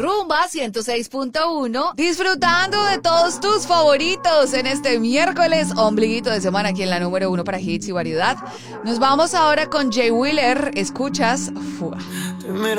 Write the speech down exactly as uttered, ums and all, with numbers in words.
Rumba ciento seis punto uno, disfrutando de todos tus favoritos en este miércoles, ombliguito de semana aquí en la número uno para hits y variedad. Nos vamos ahora con Jay Wheeler. Escuchas Fuga.